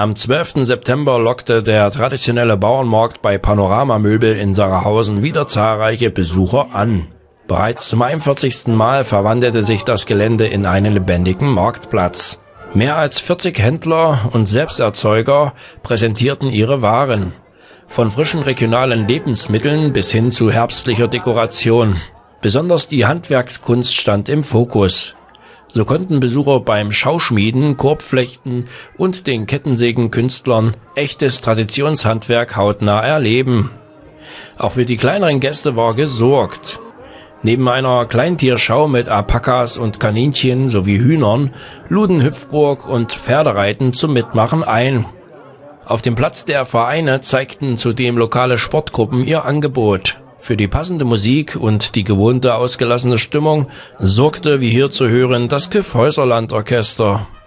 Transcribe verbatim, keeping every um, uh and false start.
Am zwölften September lockte der traditionelle Bauernmarkt bei Panorama Möbel in Sarahausen wieder zahlreiche Besucher an. Bereits zum einundvierzigsten Mal verwandelte sich das Gelände in einen lebendigen Marktplatz. Mehr als vierzig Händler und Selbsterzeuger präsentierten ihre Waren. Von frischen regionalen Lebensmitteln bis hin zu herbstlicher Dekoration. Besonders die Handwerkskunst stand im Fokus. So konnten Besucher beim Schauschmieden, Korbflechten und den Kettensägenkünstlern echtes Traditionshandwerk hautnah erleben. Auch für die kleineren Gäste war gesorgt. Neben einer Kleintierschau mit Alpakas und Kaninchen sowie Hühnern luden Hüpfburg und Pferdereiten zum Mitmachen ein. Auf dem Platz der Vereine zeigten zudem lokale Sportgruppen ihr Angebot. Für die passende Musik und die gewohnte ausgelassene Stimmung sorgte, wie hier zu hören, das Kyffhäuserlandorchester.